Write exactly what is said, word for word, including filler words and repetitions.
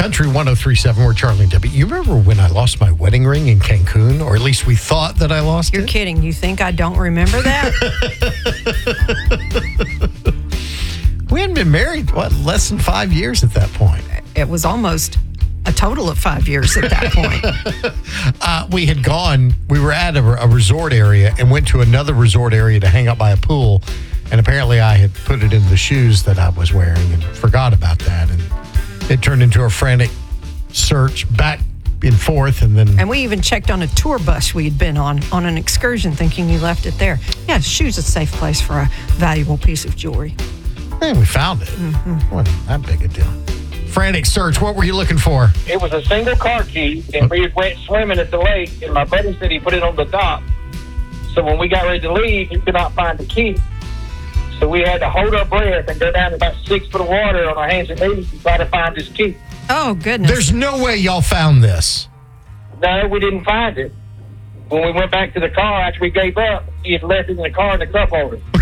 Country one oh three point seven, we're Charlie and Debbie. You remember when I lost my wedding ring in Cancun? Or at least we thought that I lost You're it? You're kidding. You think I don't remember that? We hadn't been married, what, less than five years at that point. It was almost a total of five years at that point. uh, we had gone, we were at a, a resort area and went to another resort area to hang out by a pool. And apparently I had put it in the shoes that I was wearing and forgot about that. And it turned into a frantic search back and forth. And then. And we even checked on a tour bus we had been on, on an excursion, thinking you left it there. Yeah, shoes a safe place for a valuable piece of jewelry. And we found it. Mm-hmm. Wasn't that big a deal. Frantic search. What were you looking for? It was a single car key, and we went swimming at the lake, and my buddy said he put it on the dock. So when we got ready to leave, he could not find the key. So we had to hold our breath and go down to about six foot of water on our hands and knees to try to find this key. Oh, goodness. There's no way y'all found this. No, we didn't find it. When we went back to the car after we gave up, he had left it in the car in the cup holder.